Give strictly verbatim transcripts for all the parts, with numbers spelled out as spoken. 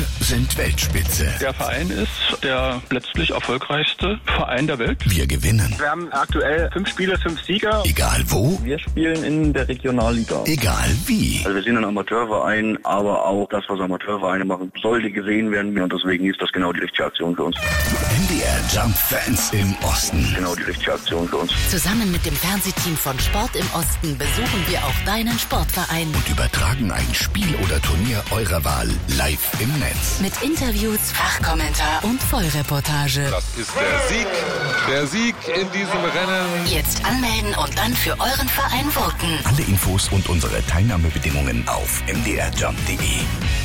sind Weltspitze. Der Verein ist der letztlich erfolgreichste Verein der Welt. Wir gewinnen. Wir haben aktuell fünf Spiele, fünf Sieger. Egal wo. Wir spielen in der Regionalliga. Egal wie. Also wir sind ein Amateurverein, aber auch das, was Amateurvereine machen, sollte gesehen werden. Und deswegen ist das genau die richtige Aktion für uns. M D R Jump Fans im Osten. Genau die richtige Aktion für uns. Zusammen mit dem Fernsehteam von Sport im Osten besuchen wir auch deinen Sportverein. Und übertragen ein Spiel oder Turnier eurer Wahl live im Netz. Mit Interviews, Fachkommentar und Vollreportage. Das ist der Sieg, der Sieg in diesem Rennen. Jetzt anmelden und dann für euren Verein voten. Alle Infos und unsere Teilnahmebedingungen auf m d r jump punkt d e.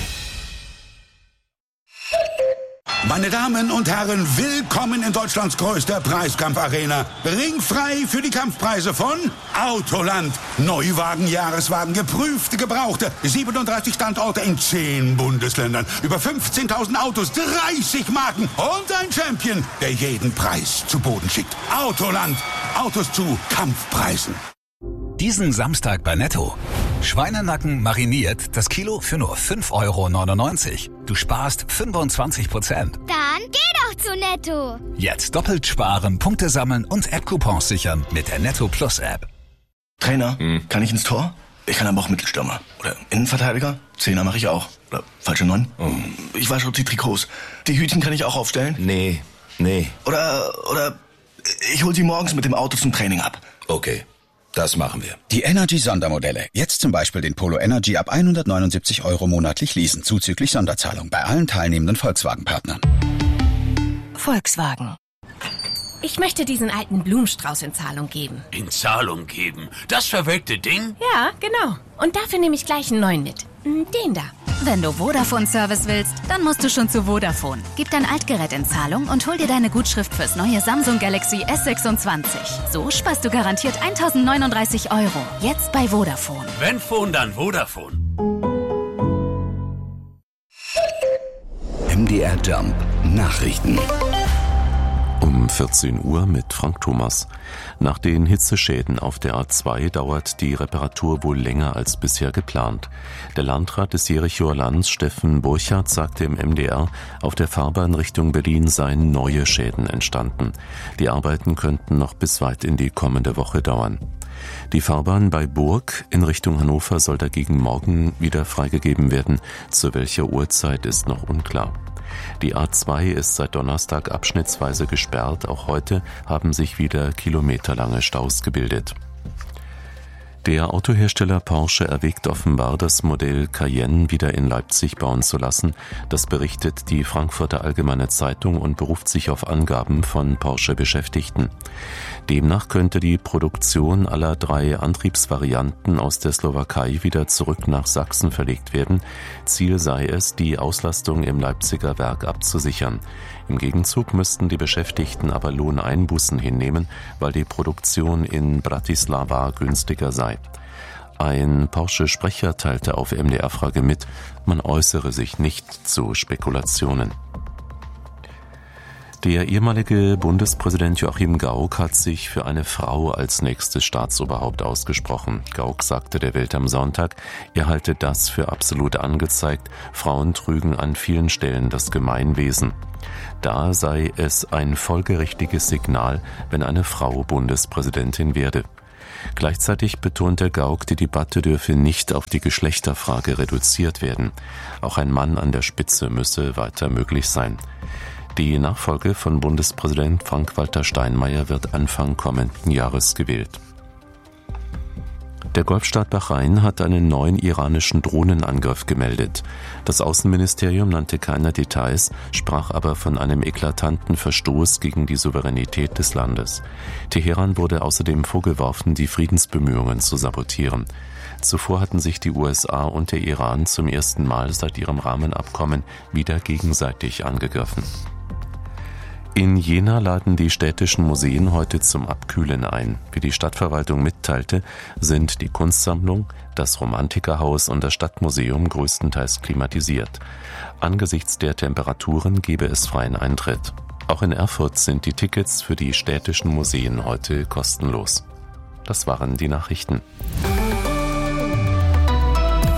Meine Damen und Herren, willkommen in Deutschlands größter Preiskampfarena. Ringfrei für die Kampfpreise von Autoland. Neuwagen, Jahreswagen, geprüfte, gebrauchte. siebenunddreißig Standorte in zehn Bundesländern. Über fünfzehntausend Autos, dreißig Marken und ein Champion, der jeden Preis zu Boden schickt. Autoland. Autos zu Kampfpreisen. Diesen Samstag bei Netto. Schweinenacken mariniert, das Kilo für nur fünf Euro neunundneunzig. Du sparst fünfundzwanzig Prozent. Dann geh doch zu Netto. Jetzt doppelt sparen, Punkte sammeln und App-Coupons sichern mit der Netto Plus App. Trainer, hm. kann ich ins Tor? Ich kann aber auch Mittelstürmer. Oder Innenverteidiger? Zehner mache ich auch. Oder falsche Neun? Oh. Ich wasche die Trikots. Die Hütchen kann ich auch aufstellen? Nee, nee. Oder, oder ich hol sie morgens mit dem Auto zum Training ab. Okay. Das machen wir. Die Energy-Sondermodelle. Jetzt zum Beispiel den Polo Energy ab hundertneunundsiebzig Euro monatlich leasen, zuzüglich Sonderzahlung bei allen teilnehmenden Volkswagen-Partnern. Volkswagen. Ich möchte diesen alten Blumenstrauß in Zahlung geben. In Zahlung geben? Das verwelkte Ding? Ja, genau. Und dafür nehme ich gleich einen neuen mit. Den da. Wenn du Vodafone-Service willst, dann musst du schon zu Vodafone. Gib dein Altgerät in Zahlung und hol dir deine Gutschrift fürs neue Samsung Galaxy S sechsundzwanzig. So sparst du garantiert tausendneununddreißig Euro. Jetzt bei Vodafone. Wenn Phone, dann Vodafone. M D R Jump Nachrichten. Um vierzehn Uhr mit Frank Thomas. Nach den Hitzeschäden auf der A zwei dauert die Reparatur wohl länger als bisher geplant. Der Landrat des Jerichoer Landes, Steffen Burchardt, sagte im M D R, auf der Fahrbahn Richtung Berlin seien neue Schäden entstanden. Die Arbeiten könnten noch bis weit in die kommende Woche dauern. Die Fahrbahn bei Burg in Richtung Hannover soll dagegen morgen wieder freigegeben werden. Zu welcher Uhrzeit ist noch unklar. Die A zwei ist seit Donnerstag abschnittsweise gesperrt. Auch heute haben sich wieder kilometerlange Staus gebildet. Der Autohersteller Porsche erwägt offenbar, das Modell Cayenne wieder in Leipzig bauen zu lassen. Das berichtet die Frankfurter Allgemeine Zeitung und beruft sich auf Angaben von Porsche-Beschäftigten. Demnach könnte die Produktion aller drei Antriebsvarianten aus der Slowakei wieder zurück nach Sachsen verlegt werden. Ziel sei es, die Auslastung im Leipziger Werk abzusichern. Im Gegenzug müssten die Beschäftigten aber Lohneinbußen hinnehmen, weil die Produktion in Bratislava günstiger sei. Ein Porsche-Sprecher teilte auf M D R-Frage mit, man äußere sich nicht zu Spekulationen. Der ehemalige Bundespräsident Joachim Gauck hat sich für eine Frau als nächstes Staatsoberhaupt ausgesprochen. Gauck sagte der Welt am Sonntag, er halte das für absolut angezeigt, Frauen trügen an vielen Stellen das Gemeinwesen. Da sei es ein folgerichtiges Signal, wenn eine Frau Bundespräsidentin werde. Gleichzeitig betonte Gauck, die Debatte dürfe nicht auf die Geschlechterfrage reduziert werden. Auch ein Mann an der Spitze müsse weiter möglich sein. Die Nachfolge von Bundespräsident Frank-Walter Steinmeier wird Anfang kommenden Jahres gewählt. Der Golfstaat Bahrain hat einen neuen iranischen Drohnenangriff gemeldet. Das Außenministerium nannte keine Details, sprach aber von einem eklatanten Verstoß gegen die Souveränität des Landes. Teheran wurde außerdem vorgeworfen, die Friedensbemühungen zu sabotieren. Zuvor hatten sich die U S A und der Iran zum ersten Mal seit ihrem Rahmenabkommen wieder gegenseitig angegriffen. In Jena laden die städtischen Museen heute zum Abkühlen ein. Wie die Stadtverwaltung mitteilte, sind die Kunstsammlung, das Romantikerhaus und das Stadtmuseum größtenteils klimatisiert. Angesichts der Temperaturen gebe es freien Eintritt. Auch in Erfurt sind die Tickets für die städtischen Museen heute kostenlos. Das waren die Nachrichten.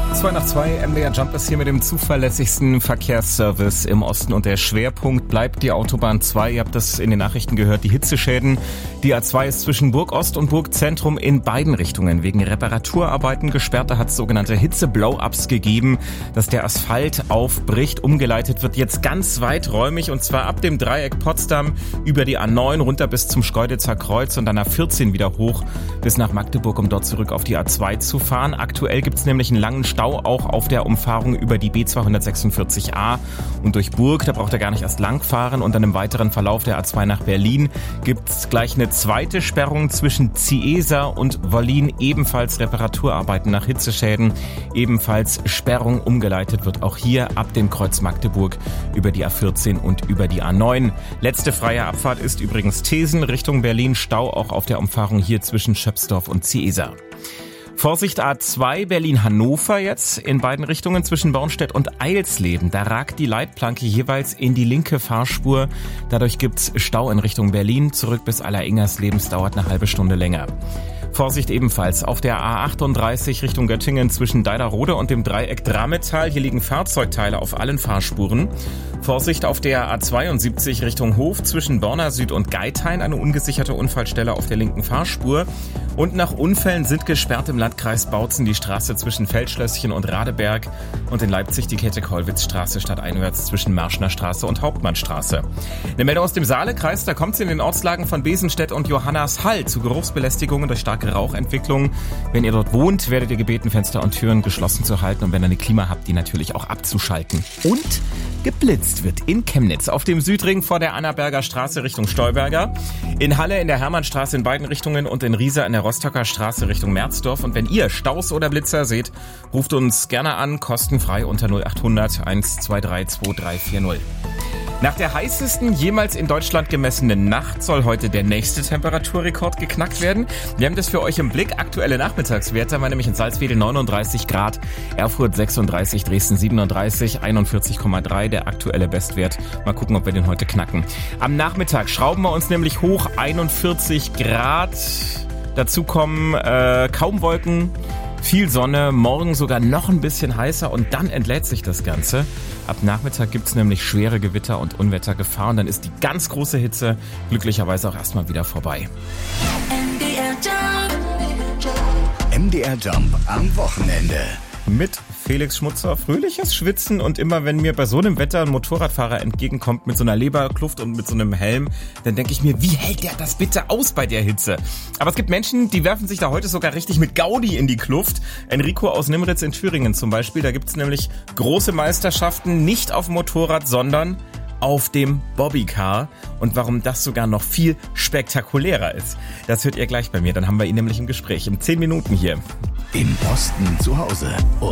zwei nach zwei, M D R Jump ist hier mit dem zuverlässigsten Verkehrsservice im Osten und der Schwerpunkt bleibt die Autobahn zwei. Ihr habt das in den Nachrichten gehört, die Hitzeschäden. Die A zwei ist zwischen Burgost und Burgzentrum in beiden Richtungen wegen Reparaturarbeiten gesperrt. Da hat es sogenannte Hitze-Blow-Ups gegeben, dass der Asphalt aufbricht. Umgeleitet wird jetzt ganz weiträumig und zwar ab dem Dreieck Potsdam über die A neun runter bis zum Schkeuditzer Kreuz und dann A vierzehn wieder hoch bis nach Magdeburg, um dort zurück auf die A zwei zu fahren. Aktuell gibt es nämlich einen langen Stau auch auf der Umfahrung über die B zweihundertsechsundvierzig A und durch Burg. Da braucht er gar nicht erst langfahren und dann im weiteren Verlauf der A zwei nach Berlin gibt es gleich eine zweite Sperrung zwischen Ziesa und Wollin. Ebenfalls Reparaturarbeiten nach Hitzeschäden. Ebenfalls Sperrung. Umgeleitet wird auch hier ab dem Kreuz Magdeburg über die A vierzehn und über die A neun. Letzte freie Abfahrt ist übrigens Thesen Richtung Berlin. Stau auch auf der Umfahrung hier zwischen Schöpsdorf und Ziesa. Vorsicht A zwei Berlin-Hannover jetzt in beiden Richtungen zwischen Bornstedt und Eilsleben. Da ragt die Leitplanke jeweils in die linke Fahrspur. Dadurch gibt's Stau in Richtung Berlin. Zurück bis Alleringers-Leben dauert eine halbe Stunde länger. Vorsicht ebenfalls auf der A achtunddreißig Richtung Göttingen zwischen Deiderode und dem Dreieck Drametal. Hier liegen Fahrzeugteile auf allen Fahrspuren. Vorsicht auf der A zweiundsiebzig Richtung Hof zwischen Borna Süd und Geithain. Eine ungesicherte Unfallstelle auf der linken Fahrspur. Und nach Unfällen sind gesperrt im Landkreis Bautzen die Straße zwischen Feldschlösschen und Radeberg und in Leipzig die Käthe-Kollwitz-Straße stadteinwärts zwischen Marschner Straße und Hauptmannstraße. Eine Meldung aus dem Saalekreis, da kommt es in den Ortslagen von Besenstedt und Johannashall zu Geruchsbelästigungen durch starke Rauchentwicklung. Wenn ihr dort wohnt, werdet ihr gebeten, Fenster und Türen geschlossen zu halten und wenn ihr eine Klima habt, die natürlich auch abzuschalten. Und geblitzt wird in Chemnitz auf dem Südring vor der Annaberger Straße Richtung Stolberger, in Halle in der Hermannstraße in beiden Richtungen und in Riesa in der Rostocker Straße Richtung Merzdorf. Und wenn ihr Staus oder Blitzer seht, ruft uns gerne an, kostenfrei unter null achthundert eins zwei drei zwei drei vier null. Nach der heißesten jemals in Deutschland gemessenen Nacht soll heute der nächste Temperaturrekord geknackt werden. Wir haben das für euch im Blick. Aktuelle Nachmittagswerte waren nämlich in Salzwedel neununddreißig Grad, Erfurt sechsunddreißig, Dresden siebenunddreißig, einundvierzig Komma drei der aktuelle Bestwert. Mal gucken, ob wir den heute knacken. Am Nachmittag schrauben wir uns nämlich hoch, einundvierzig Grad. Dazu kommen äh, kaum Wolken, viel Sonne, morgen sogar noch ein bisschen heißer und dann entlädt sich das Ganze. Ab Nachmittag gibt's nämlich schwere Gewitter und Unwettergefahr und dann ist die ganz große Hitze glücklicherweise auch erstmal wieder vorbei. M D R Jump. M D R Jump am Wochenende. Mit Felix Schmutzer, fröhliches Schwitzen und immer wenn mir bei so einem Wetter ein Motorradfahrer entgegenkommt mit so einer Leberkluft und mit so einem Helm, dann denke ich mir, wie hält der das bitte aus bei der Hitze? Aber es gibt Menschen, die werfen sich da heute sogar richtig mit Gaudi in die Kluft. Enrico aus Nimritz in Thüringen zum Beispiel, da gibt's nämlich große Meisterschaften, nicht auf dem Motorrad, sondern auf dem Bobbycar. Und warum das sogar noch viel spektakulärer ist, das hört ihr gleich bei mir. Dann haben wir ihn nämlich im Gespräch. In zehn Minuten hier. Im Osten zu Hause.